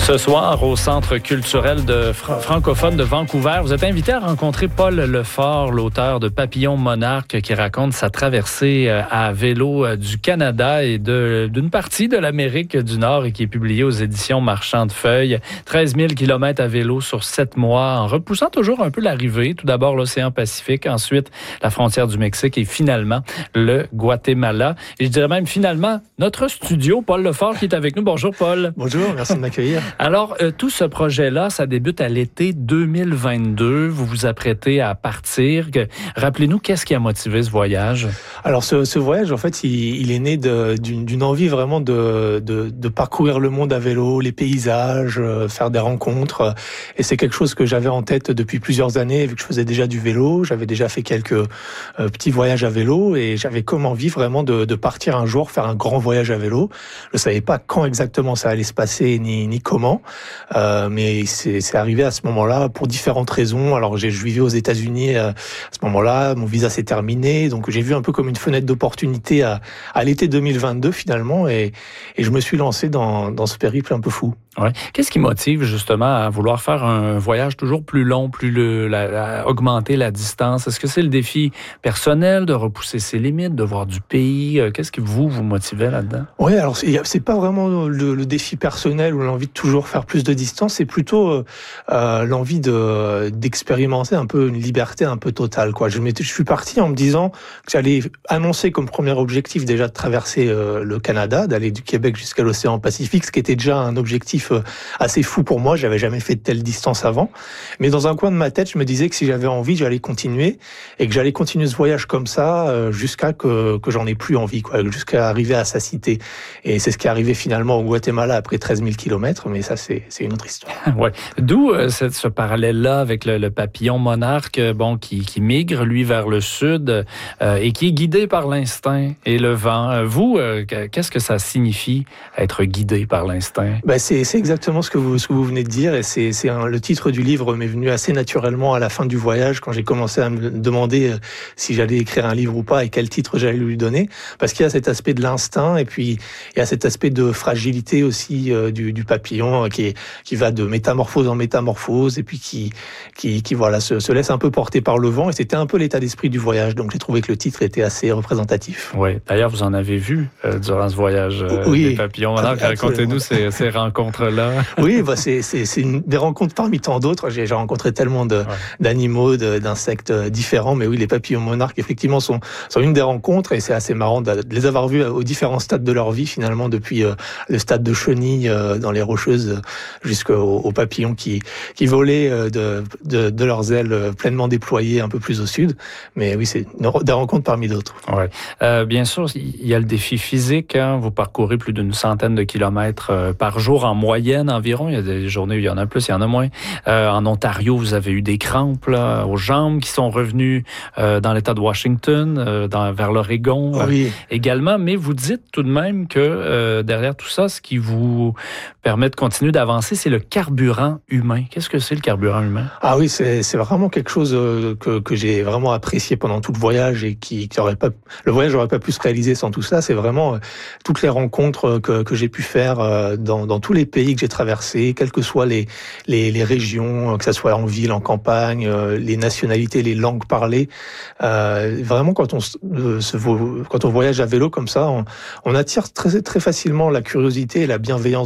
Ce soir, au Centre culturel francophone de Vancouver, vous êtes invité à rencontrer Paul Lefort, l'auteur de Papillon monarque, qui raconte sa traversée à vélo du Canada et d'une partie de l'Amérique du Nord et qui est publié aux éditions Marchand de Feuilles. 13 000 kilomètres à vélo sur 7 mois, en repoussant toujours un peu l'arrivée. Tout d'abord l'océan Pacifique, ensuite la frontière du Mexique et finalement le Guatemala. Et je dirais même finalement notre studio, Paul Lefort qui est avec nous. Bonjour Paul. Bonjour, merci de m'accueillir. Alors, tout ce projet-là, ça débute à l'été 2022. Vous vous apprêtez à partir. Rappelez-nous, qu'est-ce qui a motivé ce voyage? Alors, ce voyage, en fait, il est né d'une envie vraiment de parcourir le monde à vélo, les paysages, faire des rencontres. Et c'est quelque chose que j'avais en tête depuis plusieurs années, vu que je faisais déjà du vélo. J'avais déjà fait quelques petits voyages à vélo et j'avais comme envie vraiment de partir un jour, faire un grand voyage à vélo. Je ne savais pas quand exactement ça allait se passer, ni comment. Mais c'est arrivé à ce moment-là pour différentes raisons. Alors je vivais aux États-Unis à ce moment-là, mon visa s'est terminé, donc j'ai vu un peu comme une fenêtre d'opportunité à l'été 2022 finalement, et je me suis lancé dans ce périple un peu fou. Ouais. Qu'est-ce qui motive justement à vouloir faire un voyage toujours plus long, à augmenter la distance? Est-ce que c'est le défi personnel de repousser ses limites, de voir du pays? Qu'est-ce qui vous motivait là-dedans? Oui, alors c'est pas vraiment le défi personnel ou l'envie de toujours faire plus de distance, c'est plutôt l'envie d'expérimenter un peu une liberté un peu totale, quoi. Je suis parti en me disant que j'allais annoncer comme premier objectif déjà de traverser le Canada, d'aller du Québec jusqu'à l'océan Pacifique, ce qui était déjà un objectif assez fou pour moi. J'avais jamais fait de telle distance avant. Mais dans un coin de ma tête, je me disais que si j'avais envie, j'allais continuer et que j'allais continuer ce voyage comme ça jusqu'à que j'en ai plus envie, quoi, jusqu'à arriver à sacité. Et c'est ce qui est arrivé finalement au Guatemala après 13 000 kilomètres. Mais ça, c'est une autre histoire. Ouais. D'où ce parallèle-là avec le papillon monarque, qui migre, lui, vers le sud et qui est guidé par l'instinct et le vent. Vous, qu'est-ce que ça signifie être guidé par l'instinct? C'est exactement ce que vous venez de dire, et le titre du livre m'est venu assez naturellement à la fin du voyage quand j'ai commencé à me demander si j'allais écrire un livre ou pas et quel titre j'allais lui donner, parce qu'il y a cet aspect de l'instinct et puis il y a cet aspect de fragilité aussi du papillon qui va de métamorphose en métamorphose et puis qui voilà se laisse un peu porter par le vent, et c'était un peu l'état d'esprit du voyage, donc j'ai trouvé que le titre était assez représentatif. Oui, d'ailleurs vous en avez vu durant ce voyage des papillons. Alors, racontez-nous ces rencontres-là. Oui, c'est des rencontres parmi tant d'autres. J'ai rencontré tellement d'animaux, d'insectes différents, mais oui, les papillons monarques, effectivement, sont une des rencontres, et c'est assez marrant de les avoir vus aux différents stades de leur vie, finalement, depuis le stade de chenille dans les Rocheuses jusqu'aux papillons qui volaient de leurs ailes pleinement déployées un peu plus au sud. Mais oui, c'est des rencontres parmi d'autres. Ouais. Bien sûr, il y a le défi physique. Vous parcourez plus d'une centaine de kilomètres par jour en moyenne environ. Il y a des journées où il y en a plus, il y en a moins. En Ontario, vous avez eu des crampes aux jambes qui sont revenues dans l'État de Washington, vers l'Oregon également. Mais vous dites tout de même que derrière tout ça, ce qui vous permet de continuer d'avancer, c'est le carburant humain. Qu'est-ce que c'est le carburant humain? Ah oui, c'est vraiment quelque chose que j'ai vraiment apprécié pendant tout le voyage et le voyage n'aurait pas pu se réaliser sans tout ça. C'est vraiment toutes les rencontres que j'ai pu faire dans tous les pays que j'ai traversés, quelles que soient les régions, que ça soit en ville, en campagne, les nationalités, les langues parlées. Vraiment, quand on voyage à vélo comme ça, on attire très, très facilement la curiosité et la bienveillance